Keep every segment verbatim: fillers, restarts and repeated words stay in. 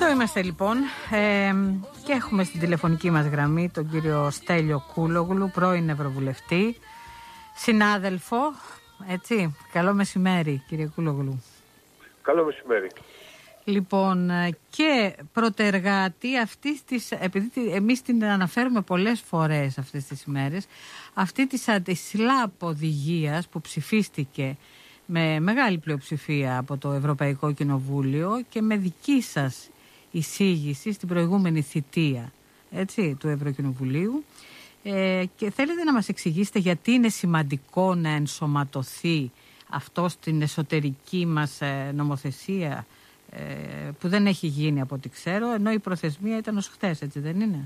Εδώ είμαστε λοιπόν ε, και έχουμε στην τηλεφωνική μας γραμμή τον κύριο Στέλιο Κούλογλου, πρώην Ευρωβουλευτή, συνάδελφο, έτσι. Καλό μεσημέρι κύριε Κούλογλου. Καλό μεσημέρι. Λοιπόν, και πρωτεργάτη αυτής της, επειδή εμείς την αναφέρουμε πολλές φορές αυτές τις ημέρες, αυτή της, της ΣΛΑΠ οδηγίας που ψηφίστηκε με μεγάλη πλειοψηφία από το Ευρωπαϊκό Κοινοβούλιο και με δική σας εισήγηση στην προηγούμενη θητεία, έτσι, του Ευρωκοινοβουλίου, ε, και θέλετε να μας εξηγήσετε γιατί είναι σημαντικό να ενσωματωθεί αυτό στην εσωτερική μας ε, νομοθεσία, ε, που δεν έχει γίνει από ό,τι ξέρω, ενώ η προθεσμία ήταν ως χτες, έτσι δεν είναι?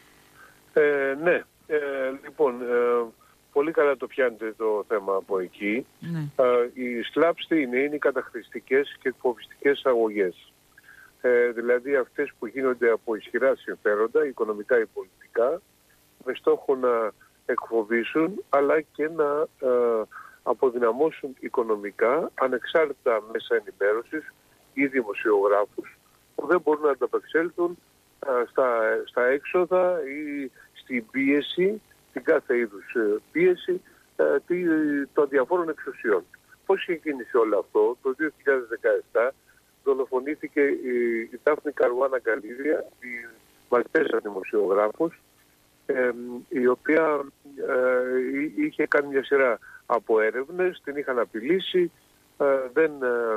Ε, ναι, ε, λοιπόν, ε, πολύ καλά το πιάνετε το θέμα από εκεί. Ναι. Ε, οι σλάπς τι είναι, είναι οι καταχρηστικές και εκφοβιστικές αγωγές. Ε, δηλαδή αυτές που γίνονται από ισχυρά συμφέροντα, οικονομικά ή πολιτικά, με στόχο να εκφοβήσουν αλλά και να ε, αποδυναμώσουν οικονομικά ανεξάρτητα μέσα ενημέρωσης ή δημοσιογράφους που δεν μπορούν να ανταπεξέλθουν ε, στα, στα έξοδα ή στην πίεση, την κάθε είδους πίεση ε, των διαφόρων εξουσιών. Πώς ξεκίνησε όλο αυτό? Το δύο χιλιάδες δεκαεπτά δολοφονήθηκε η, η Δάφνη Καρουάνα Γκαλίδια, η Μαλτέζα δημοσιογράφος, ε, η οποία ε, είχε κάνει μια σειρά από έρευνες, την είχαν απειλήσει, ε, δεν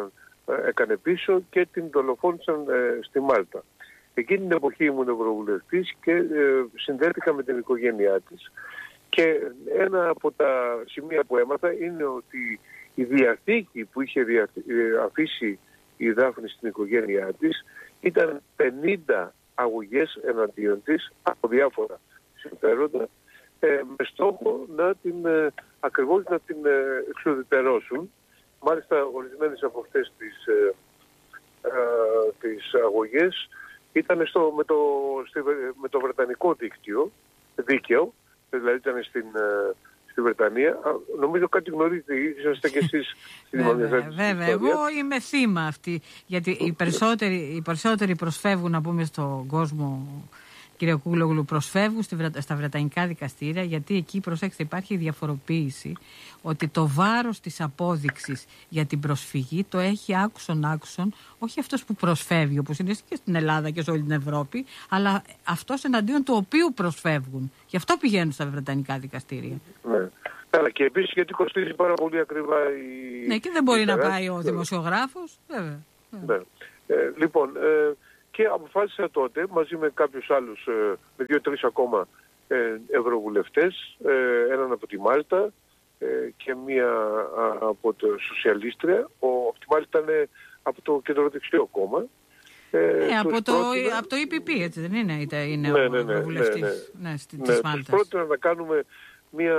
ε, έκανε πίσω και την δολοφόνησαν ε, στη Μάλτα. Εκείνη την εποχή ήμουν Ευρωβουλευτής και ε, συνδέθηκα με την οικογένειά της. Και ένα από τα σημεία που έμαθα είναι ότι η διαθήκη που είχε αφήσει η Δάφνη στην οικογένειά της ήταν πενήντα αγωγές εναντίον της από διάφορα συμφέροντα, ε, με στόχο να την, ε, ακριβώς να την ε, εξουδετερώσουν. Μάλιστα ορισμένες από αυτές τις, ε, ε, τις αγωγές ήταν στο, με, το, στη, με το βρετανικό δίκτυο, δίκαιο, δηλαδή ήταν στην, στη Βρετανία. Νομίζω κάτι γνωρίζετε, είσαστε και εσείς στην Βέβαια, βέβαια. Εγώ είμαι θύμα αυτή, γιατί οι περισσότεροι, οι περισσότεροι προσφεύγουν, να πούμε, στον κόσμο, κύριε Κούλογλου, προσφεύγουν στα βρετανικά δικαστήρια, γιατί εκεί, προσέξτε, υπάρχει η διαφοροποίηση ότι το βάρος της απόδειξης για την προσφυγή το έχει άκουσον άκουσον όχι αυτός που προσφεύγει, όπως είναι και στην Ελλάδα και σε όλη την Ευρώπη, αλλά αυτός εναντίον του οποίου προσφεύγουν. Γι' αυτό πηγαίνουν στα βρετανικά δικαστήρια. Ναι. Αλλά και επίσης γιατί κοστίζει πάρα πολύ ακριβά η... Ναι, και δεν μπορεί να πάει ο δημοσιογράφος, βέβαια. Ναι. Ε, λοιπόν, ε, και αποφάσισα τότε μαζί με κάποιους άλλους, ε, με δύο-τρεις ακόμα ε, ευρωβουλευτές, ε, έναν από τη Μάλτα ε, και μία α, από το Σοσιαλίστρια. Ο, αυτή Μάλτα ήταν από το κεντροδεξιό κόμμα. Ε, ναι, από το, πρότεινα... από το ι πι πι, έτσι δεν είναι, είναι ναι, ο ναι, ναι, ευρωβουλευτής, ναι, ναι. ναι, στη, ναι, της Μάλτας. Τους πρότεινα να κάνουμε μία,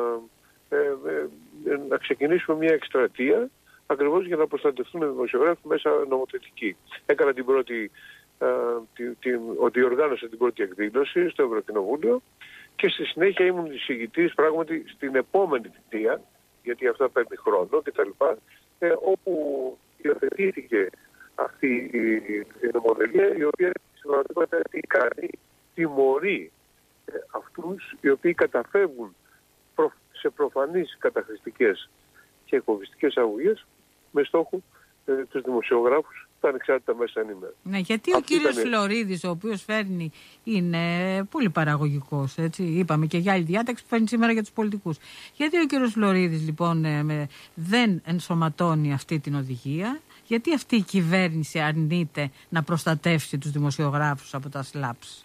ε, ε, να ξεκινήσουμε μία εκστρατεία ακριβώς για να προστατευτούν οι δημοσιογράφοι μέσα νομοθετική. Έκανα την πρώτη, α, τη, τη, ότι οργάνωσε την πρώτη εκδήλωση στο Ευρωκοινοβούλιο και στη συνέχεια ήμουν εισηγητής πράγματι στην επόμενη θητεία, γιατί αυτά παίρνει χρόνο κτλ., ε, όπου υιοθετήθηκε αυτή η νομοθεσία, η οποία συμπραγματικά τι κάνει, τιμωρεί ε, αυτούς οι οποίοι καταφεύγουν προ, σε προφανείς καταχρηστικές και εκφοβιστικές αγωγές με στόχο ε, τους δημοσιογράφους, τα ανεξάρτητα μέσα ενημέρωσης. Ναι, γιατί αυτή ο κύριος ήταν... Φλωρίδης, ο οποίος φέρνει, είναι πολύ παραγωγικός, έτσι, είπαμε και για άλλη διάταξη που φέρνει σήμερα για τους πολιτικούς. Γιατί ο κύριος Φλωρίδης λοιπόν ε, με, δεν ενσωματώνει αυτή την οδηγία, γιατί αυτή η κυβέρνηση αρνείται να προστατεύσει τους δημοσιογράφους από τα σλάπς?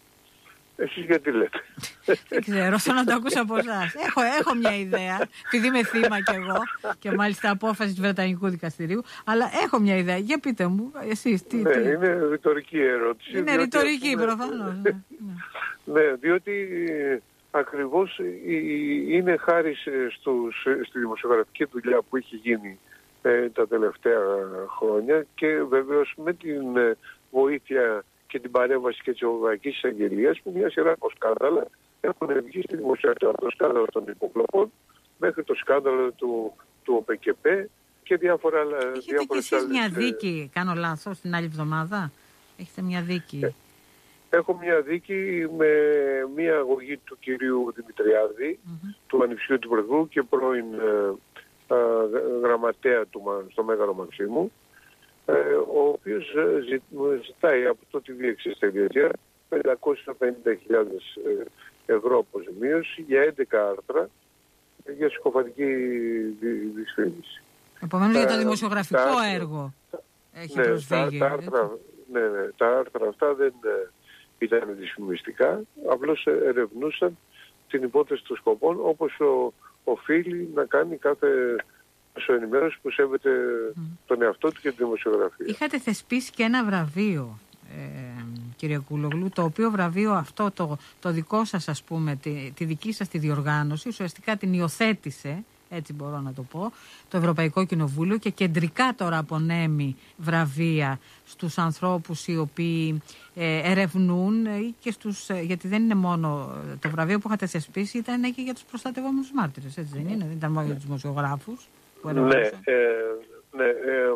Εσείς γιατί λέτε? Δεν ξέρω, θέλω να το ακούσω από εσάς. Έχω, έχω μια ιδέα, επειδή είμαι θύμα κι εγώ και μάλιστα απόφαση του Βρετανικού Δικαστηρίου, αλλά έχω μια ιδέα. Για πείτε μου, εσείς τι... Ναι, τι... είναι ρητορική ερώτηση. Είναι ρητορική προφανώς. Ναι, ναι, διότι ακριβώς είναι χάρη στους, στη δημοσιογραφική δουλειά που έχει γίνει ε, τα τελευταία χρόνια και βεβαίως με την ε, βοήθεια και την παρέμβαση και της Ευρωπαϊκής Εισαγγελίας, που μια σειρά από σκάνδαλα έχουν βγει στη δημοσιογραφία, από το σκάνδαλο των υποκλοπών μέχρι το σκάνδαλο του, του ΟΠΕΚΕΠΕ και διάφορα άλλα. Έχετε κι εσείς μια δίκη, κάνω λάθος, την άλλη εβδομάδα? Έχετε μια δίκη. Ε, έχω μια δίκη με μια αγωγή του κυρίου Δημητριάδη, mm-hmm. του ανιψιού του Πρωθυπουργού και πρώην ε, ε, γραμματέα του στο Μέγαρο Μαξίμου, ε, ο οποίος ζη, ζητάει από το τι διεξής τελειωτία πεντακόσιες πενήντα χιλιάδες ευρώ αποζημίωση για έντεκα άρθρα για συκοφαντική δυσφήμιση. Επομένως για το δημοσιογραφικό τα, έργο έχει ναι, προσφύγει. Τα, τα, άρθρα, ναι, ναι, τα άρθρα αυτά δεν ήταν δυσφημιστικά, απλώς ερευνούσαν την υπόθεση των σκοπών όπως ο, οφείλει να κάνει κάθε ενημέρωση που σέβεται mm. τον εαυτό του και τη δημοσιογραφία. Είχατε θεσπίσει και ένα βραβείο, ε, κύριε Κούλογλου, το οποίο βραβείο αυτό, το, το δικό σας ας πούμε, τη, τη δική σας τη διοργάνωση, ουσιαστικά την υιοθέτησε, έτσι μπορώ να το πω, το Ευρωπαϊκό Κοινοβούλιο και κεντρικά τώρα απονέμει βραβεία στους ανθρώπους οι οποίοι ε, ερευνούν ή και στους, ε, γιατί δεν είναι μόνο το βραβείο που είχατε θεσπίσει, ήταν και για τους προστατευόμενους μάρτυρες, έτσι δεν είναι, δεν ήταν μόνο για τους δημοσιογράφους που ερευνούσαν. Ναι, ε, ναι ε,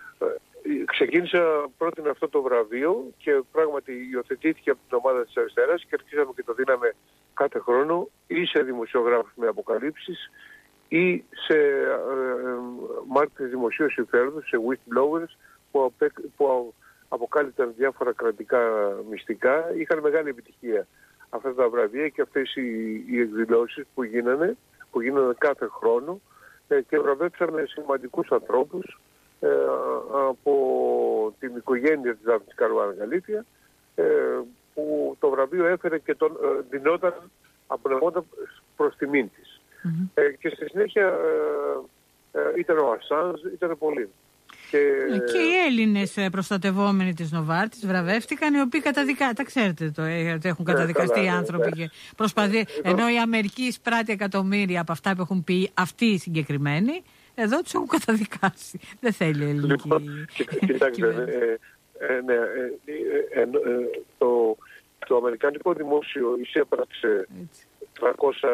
ε, ξεκίνησα πρώτην αυτό το βραβείο και πράγματι υιοθετήθηκε από την ομάδα της αριστεράς και αρχίσαμε και το δίναμε κάθε χρόνο ή σε δημοσιογράφους με αποκαλύψεις ή σε ε, ε, μάρτυρες δημοσίου συμφέροντος, σε whistleblowers που, απε, που αποκάλυπταν διάφορα κρατικά μυστικά. Είχαν μεγάλη επιτυχία αυτά τα βραβεία και αυτές οι, οι εκδηλώσεις που γίνανε, που γίνανε κάθε χρόνο ε, και βραβεύσαν σημαντικούς ανθρώπους ε, από την οικογένεια της Δάφνης Καρουάνα Γαλήθια, ε, που το βραβείο έφερε και τον, ε, δινόταν, απονεμόταν προς τιμήν της. Mm-hmm. Ε, και στη συνέχεια ε, ε, ήταν ο Ασάνζ, ήταν πολλοί. Και, και οι Έλληνες προστατευόμενοι της Νοβάρτης βραβεύτηκαν, οι οποίοι καταδικά... τα ξέρετε το, ότι έχουν καταδικαστεί ναι, οι άνθρωποι. Ναι, ναι. Και προσπαθεί... ε, ενώ η Αμερική εισπράττει εκατομμύρια από αυτά που έχουν πει αυτοί οι συγκεκριμένοι, εδώ τους έχουν καταδικάσει. Δεν θέλει η ελληνική... Λοιπόν, κοιτάξτε, ε, ε, ναι, ε, ε, ε, το, το αμερικανικό δημόσιο εισέπραξε τριακόσια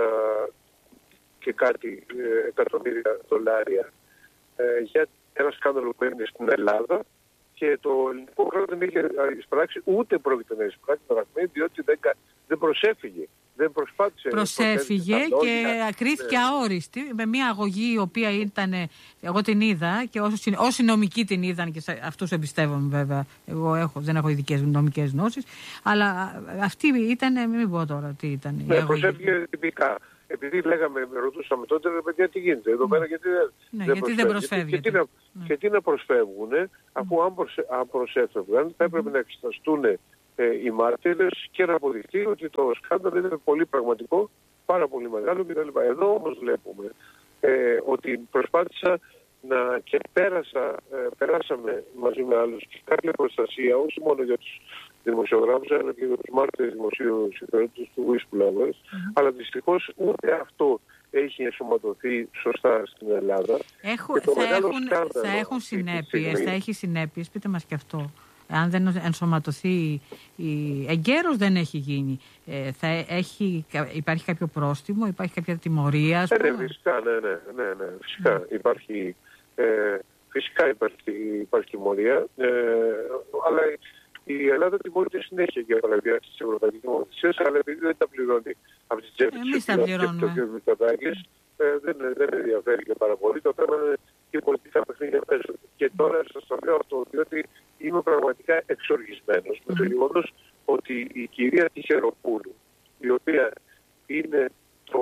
και κάτι ε, εκατομμύρια δολάρια ε, για ένα σκάνδαλο που έγινε στην Ελλάδα και το ελληνικό κράτος δεν είχε εισπράξει, ούτε πρόκειται να εισπράξει δραχμή, διότι δεν, δεν προσέφυγε. Δεν προσπάθησε. Προσέφυγε και ακρίθηκε ναι. αόριστη με μια αγωγή η οποία ήταν, εγώ την είδα και όσοι, όσοι νομικοί την είδαν και αυτούς εμπιστεύομαι βέβαια, εγώ έχω, δεν έχω ειδικές νομικές γνώσεις, αλλά αυτή ήταν, μην πω τώρα τι ήταν. Ναι, προσέφυγε τυπικά. Επειδή λέγαμε, ρωτούσαμε τότε, παιδιά τι γίνεται εδώ πέρα, γιατί δεν, ναι, δεν γιατί προσφεύγουν. Και, και, τι να, ναι. και τι να προσφεύγουν, αφού αν, προσε, αν προσέφευγαν θα έπρεπε mm. να εξεταστούν ε, οι μάρτυρες και να αποδειχθεί ότι το σκάνδαλο είναι πολύ πραγματικό, πάρα πολύ μεγάλο κτλ. Εδώ όμως βλέπουμε ε, ότι προσπάθησα να και πέρασα, ε, περάσαμε μαζί με άλλους και κάποια προστασία, όχι μόνο για τους δημοσιογράφους, αλλά και για τους μάρτυρες δημοσίου συμφέροντος, του whistleblowers, mm-hmm. αλλά δυστυχώς ούτε αυτό έχει ενσωματωθεί σωστά στην Ελλάδα. Έχω, θα, έχουν, θα έχουν συνέπειες, θα έχει συνέπειες, πείτε μας και αυτό. Αν δεν ενσωματωθεί, η... εγκαίρως δεν έχει γίνει. Ε, θα έχει, υπάρχει κάποιο πρόστιμο, υπάρχει κάποια τιμωρία. Ε, ναι, φυσικά, ναι, ναι, ναι, ναι, φυσικά mm. υπάρχει, ε, φυσικά υπάρχει, υπάρχει τιμωρία, ε, αλλά η Ελλάδα τιμωρείται συνέχεια για παραβιάσεις της Ευρωπαϊκής Νομοθεσίας, αλλά επειδή δεν τα πληρώνει από τις τσέπες της πληρώνουμε. και τους Μητσοτάκης, δεν, δεν ενδιαφέρει και πάρα πολύ. Το θέμα είναι και πολιτικά παιχνίδια παίζονται. Και τώρα σας το λέω αυτό, διότι είμαι πραγματικά εξοργισμένος mm. με το γεγονός ότι η κυρία Τυχεροπούλου, η οποία είναι το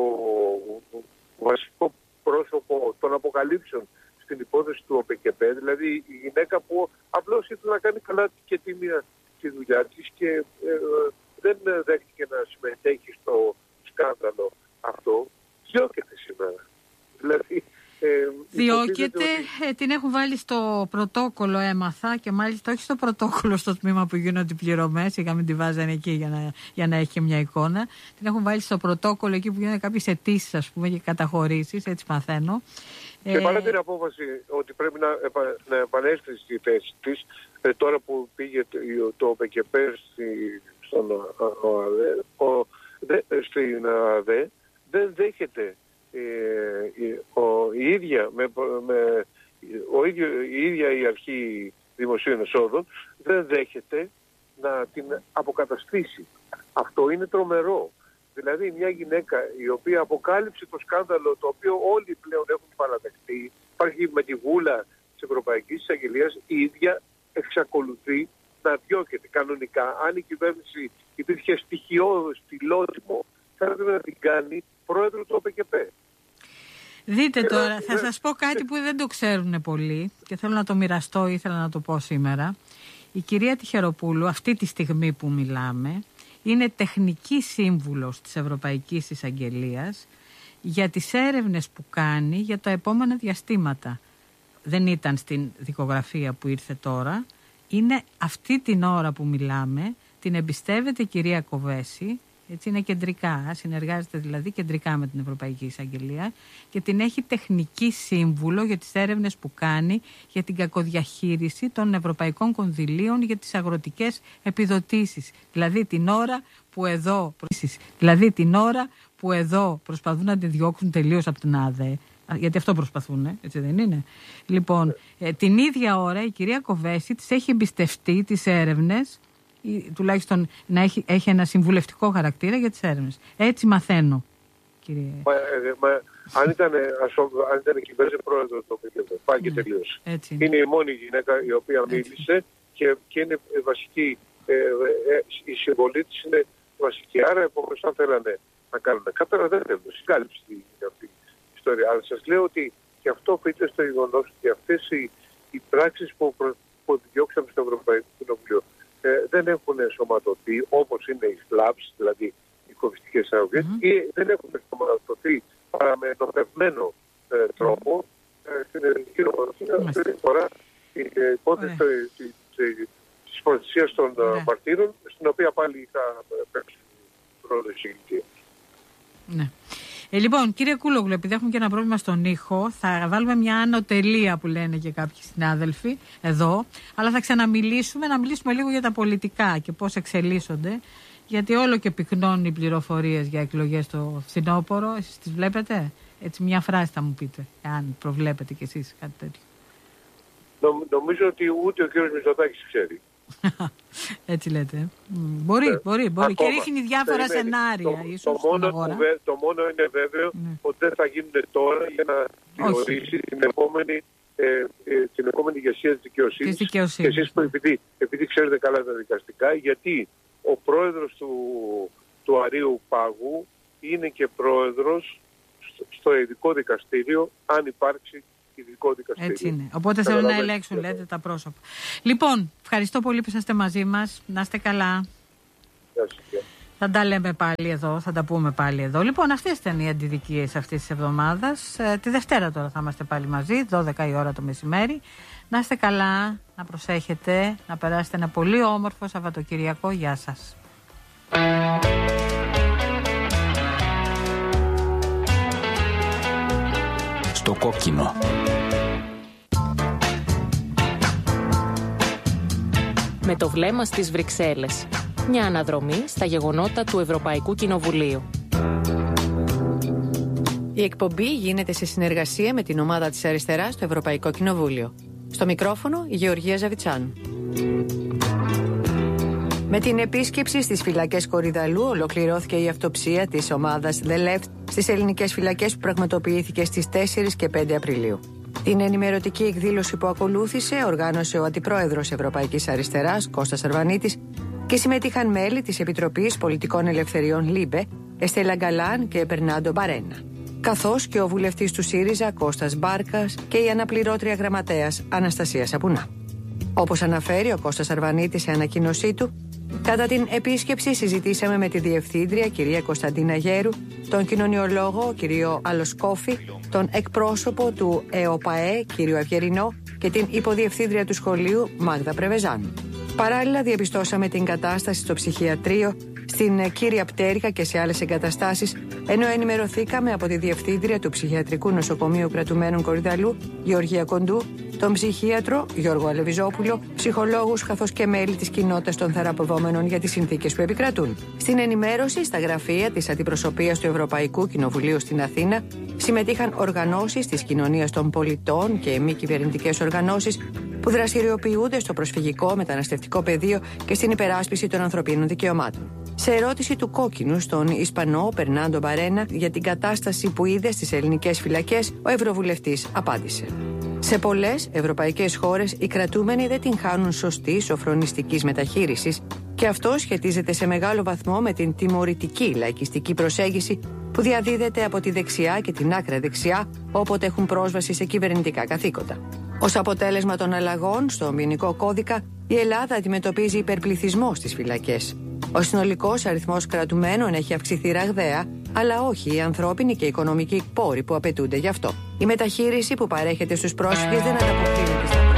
βασικό πρόσωπο των αποκαλύψεων στην υπόθεση του ΟΠΕΚΕΠΕ, δηλαδή η γυναίκα που απλώς ήθελε να κάνει καλά και τίμια τη δουλειά της και ε, δεν δέχτηκε να συμμετέχει στο σκάνδαλο αυτό, διώκεται σήμερα. Δηλαδή, ε, διώκεται, ότι... ε, την έχουν βάλει στο πρωτόκολλο, έμαθα, και μάλιστα όχι στο πρωτόκολλο στο τμήμα που γίνονται οι πληρωμές, είχαμε τη βάζανε εκεί για να, για να έχει και μια εικόνα. Την έχουν βάλει στο πρωτόκολλο εκεί που γίνονται κάποιες αιτήσεις, ας πούμε, και καταχωρήσεις, έτσι μαθαίνω. Και παρά την απόφαση ότι πρέπει να, επα, να επανέλθει στη θέση της, ε, τώρα που πήγε το ΟΠΕΚΕΠΕ στον ΟΑΔΕ, ο, δε, στην ΑΔΕ, δεν δέχεται ε, ο, η, ίδια, με, με, ο ίδιο, η ίδια η αρχή δημοσίων εσόδων, δεν δέχεται να την αποκαταστήσει. Αυτό είναι τρομερό. Δηλαδή μια γυναίκα η οποία αποκάλυψε το σκάνδαλο το οποίο όλοι πλέον έχουν παραδεχτεί, υπάρχει με τη βούλα της Ευρωπαϊκής Εισαγγελίας, η ίδια εξακολουθεί να διώκεται. Κανονικά, αν η κυβέρνηση υπήρχε στοιχειώδος φιλότιμο, θα έπρεπε να την κάνει πρόεδρο του ΟΠΕΚΕΠ. Δείτε τώρα, θα σας πω κάτι που δεν το ξέρουν πολλοί και θέλω να το μοιραστώ, ήθελα να το πω σήμερα. Η κυρία Τυχεροπούλου, αυτή τη στιγμή που μιλάμε, είναι τεχνική σύμβουλος της Ευρωπαϊκής Εισαγγελίας για τις έρευνες που κάνει για τα επόμενα διαστήματα. Δεν ήταν στην δικογραφία που ήρθε τώρα. Είναι αυτή την ώρα που μιλάμε, την εμπιστεύεται η κυρία Κοβέση, έτσι είναι κεντρικά, συνεργάζεται δηλαδή κεντρικά με την Ευρωπαϊκή Εισαγγελία και την έχει τεχνική σύμβουλο για τις έρευνες που κάνει για την κακοδιαχείριση των ευρωπαϊκών κονδυλίων για τις αγροτικές επιδοτήσεις. Δηλαδή την ώρα που εδώ, δηλαδή την ώρα που εδώ προσπαθούν να τη διώξουν τελείως από την ΑΔΕ, γιατί αυτό προσπαθούν, έτσι δεν είναι. Λοιπόν, ε, την ίδια ώρα η κυρία Κοβέση της έχει εμπιστευτεί τις έρευνες, ή τουλάχιστον να έχει, έχει ένα συμβουλευτικό χαρακτήρα για τις έρευνες. Έτσι μαθαίνω, κύριε. Μα, ε, μα, αν ήταν, αν ήταν κυβέρνηση πρόεδρο το ΟΠΕΚΕΠ, πάει και τελείωσε. Έτσι. Είναι η μόνη γυναίκα η οποία μίλησε και, και είναι βασική, ε, ε, η συμβολή της είναι βασική. Άρα, επομένως, αν θέλανε να κάνουν κάπερα, δεν θέλουν. Συγκάλυψη αυτή η ιστορία. Αλλά σας λέω ότι και αυτό πείτε στο γεγονός ότι αυτές οι, οι πράξεις που, που επιδιώξαμε στο Ευρωπαϊκό Κοινοβουλίο ε, δεν έχουν σωματωθεί όπως είναι οι φλαπς, δηλαδή οι κομβιστικές αγωγές, mm-hmm. ή δεν έχουν σωματωθεί παρά με ενωπευμένο ε, τρόπο ε, στην ελληνική νομοθεσία. Αυτή τη φορά η υπόθεση της προστασίας των mm-hmm. μαρτύρων, στην οποία πάλι είχα παίξει ρόλο εισηγητή. Ναι. Ε, λοιπόν, κύριε Κούλογλου, επειδή έχουμε και ένα πρόβλημα στον ήχο, θα βάλουμε μια ανωτελεία που λένε και κάποιοι συνάδελφοι εδώ, αλλά θα ξαναμιλήσουμε, να μιλήσουμε λίγο για τα πολιτικά και πώς εξελίσσονται, γιατί όλο και πυκνώνουν οι πληροφορίες για εκλογές στο φθινόπωρο. Εσείς τις βλέπετε? Έτσι μια φράση θα μου πείτε, αν προβλέπετε κι εσείς κάτι τέτοιο. Νο, νομίζω ότι ούτε ο κύριος Μητσοτάκης ξέρει. Έτσι λέτε. Mm. Μπορεί, ναι. μπορεί, μπορεί. Ακόμα. Και ρίχνει διάφορα Περιμένει. σενάρια. Το, ίσως το, μόνο βε, το μόνο είναι βέβαιο ναι. ότι δεν θα γίνουν τώρα για να διορίσει την επόμενη, ε, ε, την επόμενη ηγεσία της δικαιοσύνης. δικαιοσύνης. Και εσείς που επειδή, επειδή ξέρετε καλά τα δικαστικά, γιατί ο πρόεδρος του, του Αρείου Πάγου είναι και πρόεδρος στο, στο ειδικό δικαστήριο, αν υπάρξει ειδικό δικαστήριο. Έτσι είναι. Οπότε θέλουν να ελέγξουν, λέτε, τα πρόσωπα. Λοιπόν, ευχαριστώ πολύ που είσαστε μαζί μας. Να είστε καλά. Yes, θα τα λέμε πάλι εδώ, θα τα πούμε πάλι εδώ. Λοιπόν, αυτές ήταν οι αντιδικίες αυτής της εβδομάδας. Ε, τη Δευτέρα τώρα θα είμαστε πάλι μαζί, δώδεκα η ώρα το μεσημέρι. Να είστε καλά, να προσέχετε, να περάσετε ένα πολύ όμορφο Σαββατοκυριακό. Γεια σας. Στο κόκκινο. Με το βλέμμα στις Βρυξέλλες. Μια αναδρομή στα γεγονότα του Ευρωπαϊκού Κοινοβουλίου. Η εκπομπή γίνεται σε συνεργασία με την ομάδα της Αριστεράς στο Ευρωπαϊκό Κοινοβούλιο. Στο μικρόφωνο η Γεωργία Ζαβιτσάνου. Με την επίσκεψη στις φυλακές Κορυδαλού ολοκληρώθηκε η αυτοψία της ομάδας The Left στις ελληνικές φυλακές που πραγματοποιήθηκε στις τέσσερις και πέντε Απριλίου. Την ενημερωτική εκδήλωση που ακολούθησε οργάνωσε ο Αντιπρόεδρος Ευρωπαϊκής Αριστεράς Κώστας Αρβανίτης και συμμετείχαν μέλη της Επιτροπής Πολιτικών Ελευθεριών ΛΥΜΠΕ, Εστέλα Γκαλάν και Μπερνάντο Μπαρένα, καθώς και ο βουλευτής του ΣΥΡΙΖΑ Κώστας Μπάρκας και η αναπληρώτρια γραμματέας Αναστασία Σαπουνά. Όπως αναφέρει ο Κώστας Αρβανίτης σε ανακοίνωσή του, κατά την επίσκεψη συζητήσαμε με τη Διευθύντρια κυρία Κωνσταντίνα Γέρου, τον κοινωνιολόγο κύριο Αλοσκόφη, τον εκπρόσωπο του ΕΟΠΑΕ κύριο Αυγερινό και την υποδιευθύντρια του σχολείου Μάγδα Πρεβεζάνου. Παράλληλα διαπιστώσαμε την κατάσταση στο ψυχιατρίο, στην Κύρια Πτέρυγα και σε άλλες εγκαταστάσεις, ενώ ενημερωθήκαμε από τη Διευθύντρια του Ψυχιατρικού Νοσοκομείου Κρατουμένων Κορυδαλού, Γεωργία Κοντού, τον ψυχίατρο Γιώργο Αλεβιζόπουλο, ψυχολόγους καθώς και μέλη της κοινότητας των θεραπευόμενων για τις συνθήκες που επικρατούν. Στην ενημέρωση στα γραφεία της Αντιπροσωπείας του Ευρωπαϊκού Κοινοβουλίου στην Αθήνα συμμετείχαν οργανώσεις της κοινωνίας των πολιτών και μη κυβερνητικές οργανώσεις που δραστηριοποιούνται στο προσφυγικό μεταναστευτικό πεδίο και στην υπεράσπιση των ανθρωπίνων δικαιωμάτων. Σε ερώτηση του Κόκκινου στον Ισπανό Περνάντο Μπαρένα για την κατάσταση που είδε στις ελληνικές φυλακές, ο Ευρωβουλευτής απάντησε: σε πολλές ευρωπαϊκές χώρες οι κρατούμενοι δεν την χάνουν σωστή σοφρονιστικής μεταχείρισης και αυτό σχετίζεται σε μεγάλο βαθμό με την τιμωρητική λαϊκιστική προσέγγιση που διαδίδεται από τη δεξιά και την άκρα δεξιά όποτε έχουν πρόσβαση σε κυβερνητικά καθήκοντα. Ως αποτέλεσμα των αλλαγών στο ποινικό κώδικα, η Ελλάδα αντιμετωπίζει υπερπληθυσμό στις φυλακές. Ο συνολικός αριθμός κρατουμένων έχει αυξηθεί ραγδαία, αλλά όχι οι ανθρώπινοι και οικονομικοί πόροι που απαιτούνται γι' αυτό. Η μεταχείριση που παρέχεται στους πρόσφυγες δεν ανταποκρίνεται στα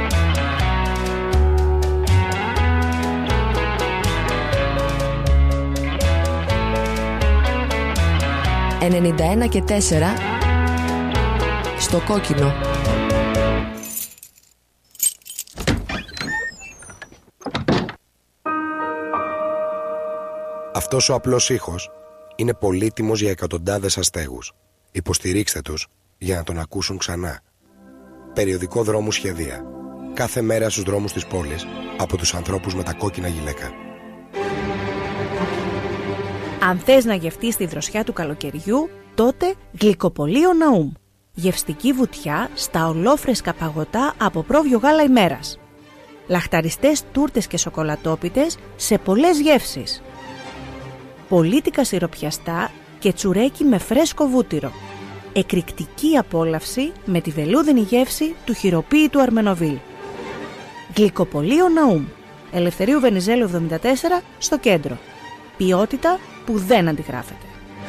ενενήντα ένα και τέσσερα στο Κόκκινο. Αυτός ο απλός ήχος είναι πολύτιμος για εκατοντάδες αστέγους. Υποστηρίξτε τους για να τον ακούσουν ξανά. Περιοδικό Δρόμου Σχεδία. Κάθε μέρα στους δρόμους της πόλης από τους ανθρώπους με τα κόκκινα γυλαίκα. Αν θες να γευτείς τη δροσιά του καλοκαιριού, τότε Γλυκοπωλείο Ναούμ. Γευστική βουτιά στα ολόφρεσκα παγωτά από πρόβιο γάλα ημέρας. Λαχταριστές τούρτες και σοκολατόπιτες σε πολλές γεύσεις. Πολίτικα σιροπιαστά και τσουρέκι με φρέσκο βούτυρο. Εκρηκτική απόλαυση με τη βελούδινη γεύση του χειροποίητου Αρμενοβίλ. Γλυκοπωλείο Ναούμ. Ελευθερίου Βενιζέλου εβδομήντα τέσσερα στο κέντρο. Ποιότητα που δεν αντιγράφεται.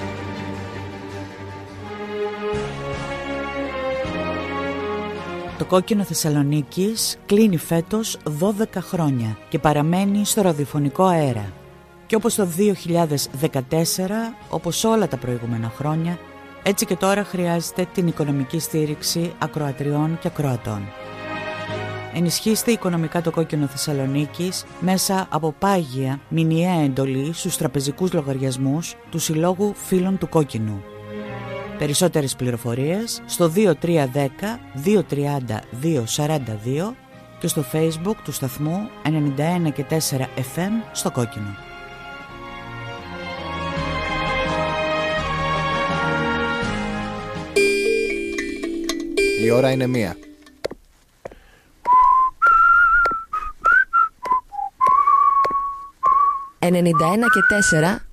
Το Κόκκινο Θεσσαλονίκης κλείνει φέτος δώδεκα χρόνια και παραμένει στο ραδιοφωνικό αέρα. Και όπως το δύο χιλιάδες δεκατέσσερα, όπως όλα τα προηγούμενα χρόνια, έτσι και τώρα χρειάζεται την οικονομική στήριξη ακροατριών και ακροατών. Ενισχύστε οικονομικά το Κόκκινο Θεσσαλονίκης μέσα από πάγια μηνιαία εντολή στους τραπεζικούς λογαριασμούς του Συλλόγου Φίλων του Κόκκινου. Περισσότερες πληροφορίες στο δύο τρία ένα μηδέν δύο τρία μηδέν δύο τέσσερα δύο και στο Facebook του σταθμού ενενήντα ένα και τέσσερα εφ εμ στο Κόκκινο. Η ώρα είναι μία. ενενήντα ένα και τέσσερα